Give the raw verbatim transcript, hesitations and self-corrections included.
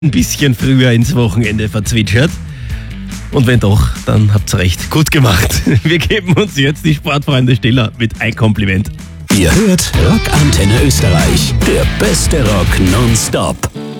ein bisschen früher ins Wochenende verzwitschert. Und wenn doch, dann habt's recht. Gut gemacht. Wir geben uns jetzt die Sportfreunde Stiller mit ein Kompliment. Ihr hört Rockantenne Österreich, der beste Rock nonstop.